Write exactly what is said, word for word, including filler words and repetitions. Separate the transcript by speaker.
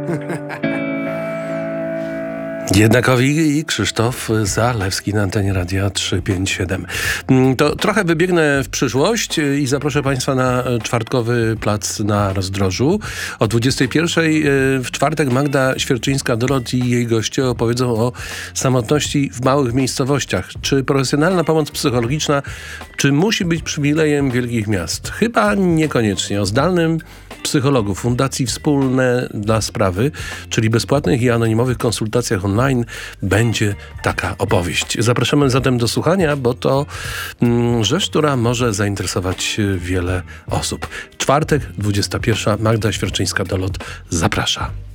Speaker 1: Jednakowi i Krzysztof Zalewski na antenie Radia trzysta pięćdziesiąt siedem. To trochę wybiegnę w przyszłość i zaproszę Państwa na czwartkowy plac na Rozdrożu. O dwudziestej pierwszej w czwartek Magda Świerczyńska-Dolot i jej goście opowiedzą o samotności w małych miejscowościach. Czy profesjonalna pomoc psychologiczna, czy musi być przywilejem wielkich miast? Chyba niekoniecznie. O zdalnym psychologu Fundacji Wspólne dla Sprawy, czyli bezpłatnych i anonimowych konsultacjach online, będzie taka opowieść. Zapraszamy zatem do słuchania, bo to mm, rzecz, która może zainteresować wiele osób. Czwartek, dwudziesta pierwsza, Magda Świerczyńska-Dolot zaprasza.